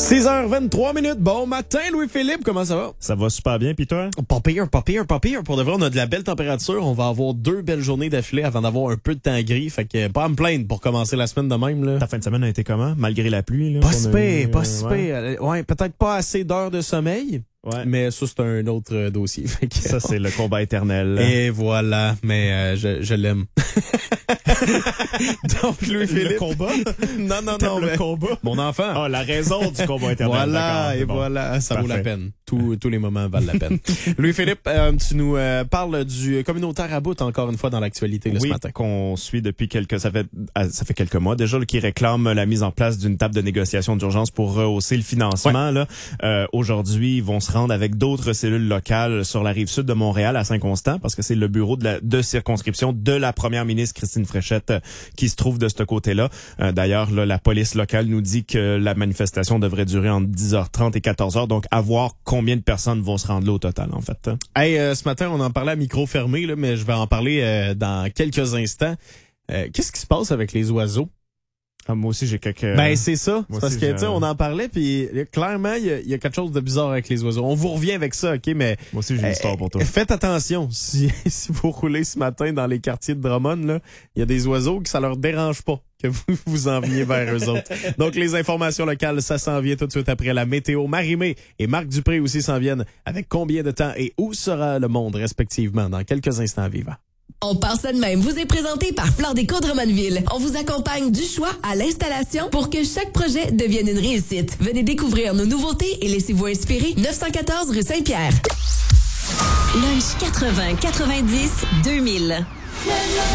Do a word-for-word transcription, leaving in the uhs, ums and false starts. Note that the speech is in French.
six heures vingt-trois minutes. Bon matin, Louis-Philippe. Comment ça va? Ça va super bien, pis toi? Pas pire, pas pire, pas pire. Pour de vrai, on a de la belle température. On va avoir deux belles journées d'affilée avant d'avoir un peu de temps gris. Fait que pas à me plaindre pour commencer la semaine de même, là. Ta fin de semaine a été comment? Malgré la pluie, là? Pas si pire, pas euh, si ouais. pire. Ouais, peut-être pas assez d'heures de sommeil. Ouais. Mais ça, c'est un autre euh, dossier. Fait que, Ça, c'est le combat éternel. Et voilà. Mais euh, je, je l'aime. Donc, Louis-Philippe. Le combat? Non, non, T'aimes non. le mais... combat? Mon enfant. Ah, la raison du combat éternel. Voilà, D'accord, et c'est bon. voilà, ça vaut la Parfait. peine. Tous, tous les moments valent la peine. Louis-Philippe, euh, tu nous euh, parles du communautaire à bout encore une fois dans l'actualité là, Oui, ce matin. qu'on suit depuis quelques, ça fait, ah, ça fait quelques mois déjà, là, qui réclame la mise en place d'une table de négociation d'urgence pour rehausser le financement. Ouais. Là, euh, aujourd'hui, ils vont se rendre avec d'autres cellules locales sur la rive sud de Montréal, à Saint-Constant, parce que c'est le bureau de, la, de circonscription de la première ministre Christine Fréchette euh, qui se trouve de ce côté-là. Euh, d'ailleurs, là, la police locale nous dit que la manifestation devrait durer entre dix heures trente et quatorze heures, donc à voir combien de personnes vont se rendre là au total, en fait. Hey, euh, ce matin, on en parlait à micro fermé, là, mais je vais en parler euh, dans quelques instants. Euh, qu'est-ce qui se passe avec les oiseaux? Ah, moi aussi, j'ai quelques... Ben, c'est ça. moi C'est parce aussi, que, j'ai- tu sais, on en parlait, puis clairement, il y, a- il y a quelque chose de bizarre avec les oiseaux. On vous revient avec ça, OK, mais... Moi aussi, j'ai une histoire pour toi. Euh, Faites attention. Si, si vous roulez ce matin dans les quartiers de Drummond, là, il y a des oiseaux que ça leur dérange pas que vous vous en veniez vers eux autres. Donc, les informations locales, ça s'en vient tout de suite après la météo. Marie-Mé et Marc Dupré aussi s'en viennent avec combien de temps et où sera le monde, respectivement, dans quelques instants vivants. On part ça de même. Vous est présenté par Fleur Déco Drummondville. On vous accompagne du choix à l'installation pour que chaque projet devienne une réussite. Venez découvrir nos nouveautés et laissez-vous inspirer. neuf cent quatorze rue Saint-Pierre. Lunch quatre-vingts quatre-vingt-dix deux mille.